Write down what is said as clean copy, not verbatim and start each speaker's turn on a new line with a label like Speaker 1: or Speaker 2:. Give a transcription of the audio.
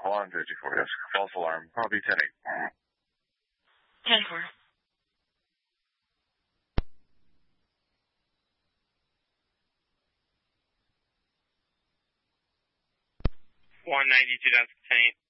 Speaker 1: 154, yes. False alarm. I'll be 10-8.
Speaker 2: 10-4.
Speaker 3: $192.10.